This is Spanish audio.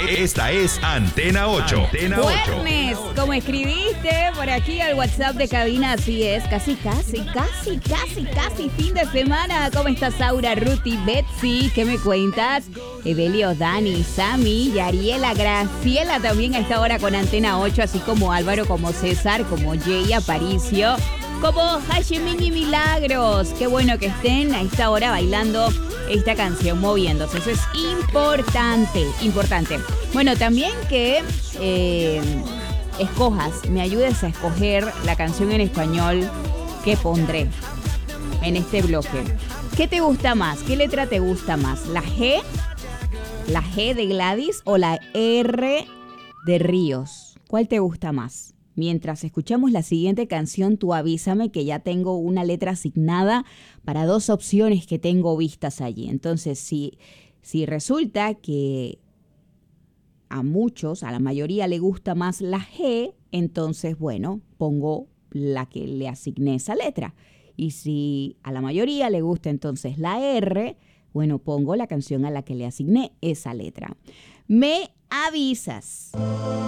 Esta es Antena 8. Antena 8. Jueves, como escribiste por aquí al WhatsApp de cabina, así es, casi fin de semana. ¿Cómo estás, Aura, Ruti, Betsy? ¿Qué me cuentas? Evelio, Dani, Sami, Yariela, Graciela también a esta hora con Antena 8, así como Álvaro, como César, como Jay Aparicio, como Hashimini Milagros. Qué bueno que estén a esta hora bailando esta canción, moviéndose. Eso es importante. Bueno, también que me ayudes a escoger la canción en español que pondré en este bloque. ¿Qué te gusta más? ¿Qué letra te gusta más? ¿La G de Gladys o la R de Ríos? ¿Cuál te gusta más? Mientras escuchamos la siguiente canción, tú avísame que ya tengo una letra asignada para 2 opciones que tengo vistas allí. Entonces, si resulta que a la mayoría le gusta más la G, entonces, bueno, pongo la que le asigné esa letra. Y si a la mayoría le gusta entonces la R, bueno, pongo la canción a la que le asigné esa letra. Me avisas.